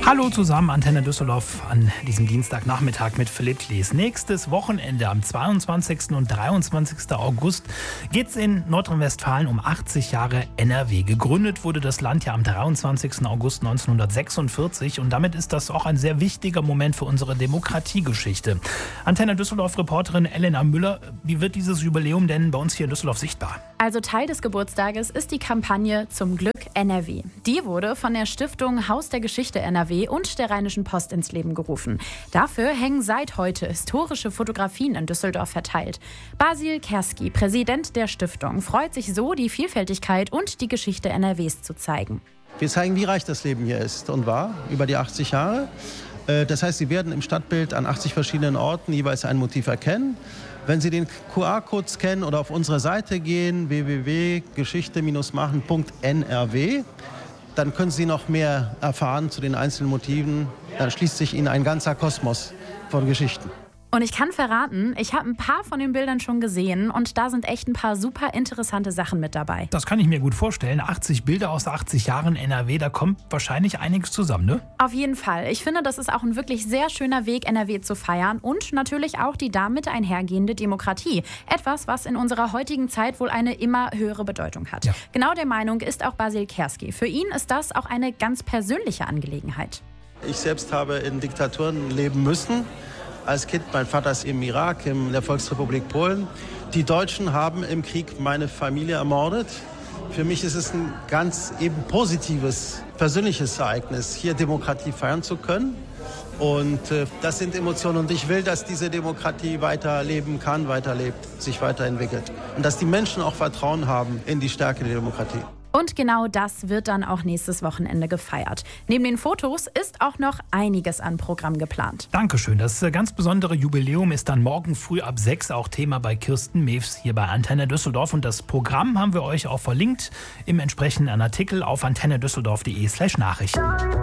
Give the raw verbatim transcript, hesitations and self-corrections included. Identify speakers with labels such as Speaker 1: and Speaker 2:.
Speaker 1: Hallo zusammen, Antenne Düsseldorf an diesem Dienstagnachmittag mit Philipp Klees. Nächstes Wochenende am zweiundzwanzigsten und dreiundzwanzigsten August geht's in Nordrhein-Westfalen um achtzig Jahre N R W. Gegründet wurde das Land ja am dreiundzwanzigsten August neunzehnhundertsechsundvierzig und damit ist das auch ein sehr wichtiger Moment für unsere Demokratiegeschichte. Antenne Düsseldorf-Reporterin Elena Müller, wie wird dieses Jubiläum denn bei uns hier in Düsseldorf sichtbar?
Speaker 2: Also Teil des Geburtstages ist die Kampagne Zum Glück N R W. Die wurde von der Stiftung Haus der Geschichte N R W und der Rheinischen Post ins Leben gerufen. Dafür hängen seit heute historische Fotografien in Düsseldorf verteilt. Basil Kerski, Präsident der Stiftung, freut sich so, die Vielfältigkeit und die Geschichte N R Ws zu zeigen.
Speaker 3: Wir zeigen, wie reich das Leben hier ist und war über die achtzig Jahre. Das heißt, Sie werden im Stadtbild an achtzig verschiedenen Orten jeweils ein Motiv erkennen. Wenn Sie den Q R-Code scannen oder auf unsere Seite gehen, w w w punkt geschichte machen punkt n r w, dann können Sie noch mehr erfahren zu den einzelnen Motiven. Dann schließt sich Ihnen ein ganzer Kosmos von Geschichten.
Speaker 2: Und ich kann verraten, ich habe ein paar von den Bildern schon gesehen und da sind echt ein paar super interessante Sachen mit dabei.
Speaker 1: Das kann ich mir gut vorstellen. achtzig Bilder aus achtzig Jahren N R W, da kommt wahrscheinlich einiges zusammen, ne?
Speaker 2: Auf jeden Fall. Ich finde, das ist auch ein wirklich sehr schöner Weg, N R W zu feiern und natürlich auch die damit einhergehende Demokratie. Etwas, was in unserer heutigen Zeit wohl eine immer höhere Bedeutung hat. Ja. Genau der Meinung ist auch Basil Kerski. Für ihn ist das auch eine ganz persönliche Angelegenheit.
Speaker 3: Ich selbst habe in Diktaturen leben müssen. Als Kind, mein Vater ist im Irak, in der Volksrepublik Polen. Die Deutschen haben im Krieg meine Familie ermordet. Für mich ist es ein ganz eben positives, persönliches Ereignis, hier Demokratie feiern zu können. Und äh, das sind Emotionen. Und ich will, dass diese Demokratie weiterleben kann, weiterlebt, sich weiterentwickelt. Und dass die Menschen auch Vertrauen haben in die Stärke der Demokratie.
Speaker 2: Und genau das wird dann auch nächstes Wochenende gefeiert. Neben den Fotos ist auch noch einiges an Programm geplant.
Speaker 1: Dankeschön. Das ganz besondere Jubiläum ist dann morgen früh ab sechs auch Thema bei Kirsten Mewes hier bei Antenne Düsseldorf. Und das Programm haben wir euch auch verlinkt im entsprechenden Artikel auf antenne düsseldorf punkt de slash Nachrichten.